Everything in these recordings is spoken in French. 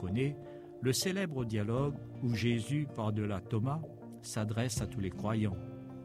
connaît, le célèbre dialogue où Jésus, par-delà Thomas, s'adresse à tous les croyants.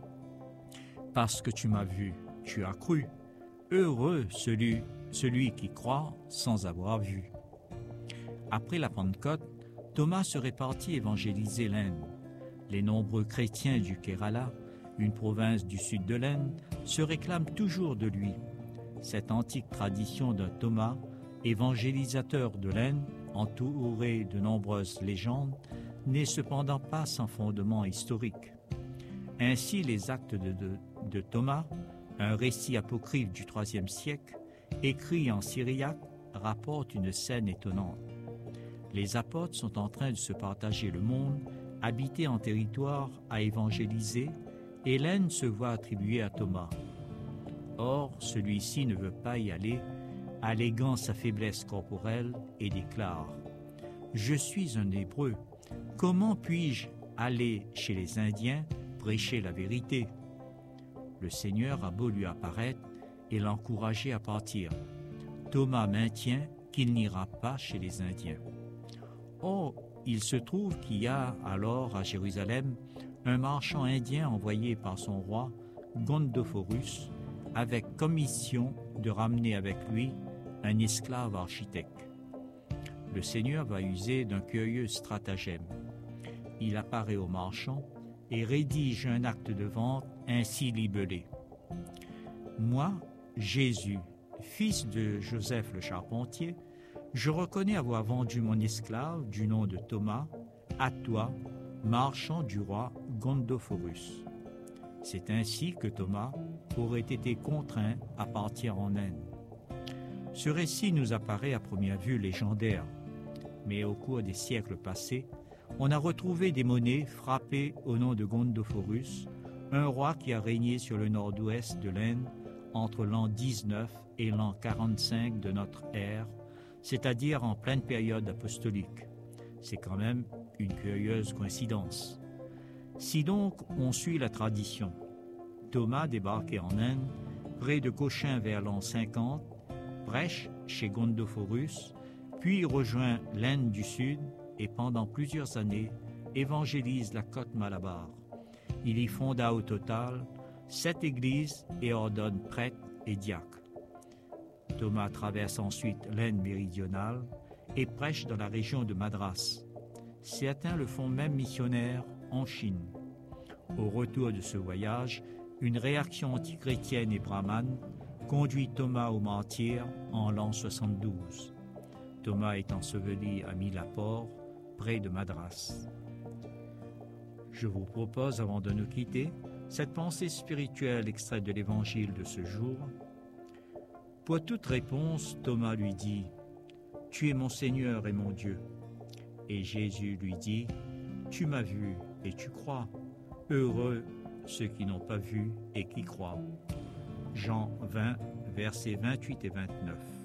« Parce que tu m'as vu, tu as cru. Heureux celui qui croit sans avoir vu. » Après la Pentecôte, Thomas serait parti évangéliser l'Inde. Les nombreux chrétiens du Kerala, une province du sud de l'Inde, se réclament toujours de lui. Cette antique tradition d'un Thomas, évangélisateur de l'Inde, entouré de nombreuses légendes, n'est cependant pas sans fondement historique. Ainsi, les Actes de Thomas, un récit apocryphe du IIIe siècle, écrit en syriaque, rapporte une scène étonnante. Les apôtres sont en train de se partager le monde, habités en territoire à évangéliser, et l'Inde se voit attribuer à Thomas. Or, celui-ci ne veut pas y aller, alléguant sa faiblesse corporelle, et déclare « Je suis un Hébreu, comment puis-je aller chez les Indiens prêcher la vérité ?» Le Seigneur a beau lui apparaître et l'encourager à partir. Thomas maintient qu'il n'ira pas chez les Indiens. Or, il se trouve qu'il y a alors à Jérusalem un marchand indien envoyé par son roi Gondoforus avec commission de ramener avec lui un esclave architecte. Le Seigneur va user d'un curieux stratagème. Il apparaît au marchand et rédige un acte de vente ainsi libellé. « Moi, Jésus, fils de Joseph le charpentier, je reconnais avoir vendu mon esclave du nom de Thomas à toi, marchand du roi Gondoforus. » C'est ainsi que Thomas aurait été contraint à partir en Inde. Ce récit nous apparaît à première vue légendaire, mais au cours des siècles passés, on a retrouvé des monnaies frappées au nom de Gondoforus, un roi qui a régné sur le nord-ouest de l'Inde entre l'an 19 et l'an 45 de notre ère, c'est-à-dire en pleine période apostolique. C'est quand même une curieuse coïncidence. Si donc on suit la tradition, Thomas débarquait en Inde, près de Cochin vers l'an 50, prêche chez Gondoforus, puis rejoint l'Inde du Sud et pendant plusieurs années évangélise la côte Malabar. Il y fonda au total 7 églises et ordonne prêtres et diacres. Thomas traverse ensuite l'Inde méridionale et prêche dans la région de Madras. Certains le font même missionnaire en Chine. Au retour de ce voyage, une réaction antichrétienne et brahmane conduit Thomas au martyre en l'an 72. Thomas est enseveli à Mylapore, près de Madras. Je vous propose, avant de nous quitter, cette pensée spirituelle extraite de l'Évangile de ce jour. Pour toute réponse, Thomas lui dit « Tu es mon Seigneur et mon Dieu. » Et Jésus lui dit « Tu m'as vu et tu crois. Heureux ceux qui n'ont pas vu et qui croient. » Jean 20, versets 28 et 29.